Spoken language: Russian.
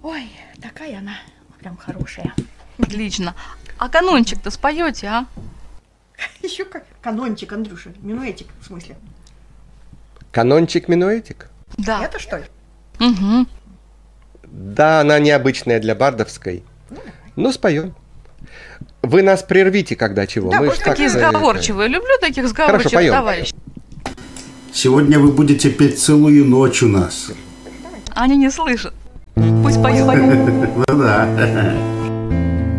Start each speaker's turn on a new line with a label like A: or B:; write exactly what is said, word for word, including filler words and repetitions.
A: Ой, такая она прям хорошая.
B: Отлично. А канончик-то споете, а?
A: Еще как канончик, Андрюша, минуэтик, в смысле.
C: Канончик-минуэтик?
B: Да.
A: Это что ли?
B: Угу.
C: Да, она необычная для бардовской. Ну, споем. Вы нас прервите, когда чего.
A: Да,
C: Мы
A: вот
C: ж
B: Такие
C: так, э,
B: сговорчивые. Люблю таких сговорчивых
C: поем.
B: товарищей.
D: Сегодня вы будете петь целую ночь у нас.
B: Они не слышат. Пусть поют.
D: Ну да.